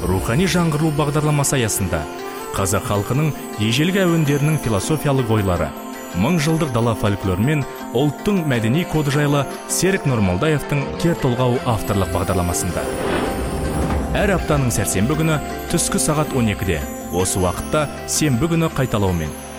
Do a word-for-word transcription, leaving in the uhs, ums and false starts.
рухани жаңғыру бағдарламасы аясында қазақ халқының ежелгі әуендерінің философиялық ойлары, мың жылдық дала фольклоры мен ұлттың мәдени коды жайлы Серік Нұрмалдаевтың кер толғау авторлық бағдарламасында. Әр аптаның сәрсенбі күні түскі сағат он екіде, осы уақытта сенбі күні қайталаумен